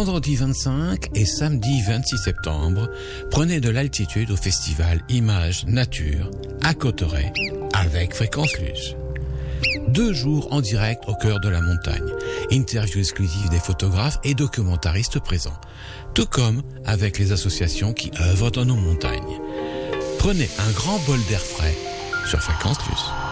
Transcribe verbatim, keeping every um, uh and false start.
vendredi vingt-cinq et samedi vingt-six septembre, prenez de l'altitude au festival Images Nature à Cauterets avec Fréquence Luce. Deux jours en direct au cœur de la montagne. Interviews exclusives des photographes et documentaristes présents. Tout comme avec les associations qui œuvrent dans nos montagnes. Prenez un grand bol d'air frais sur Fréquence Luce.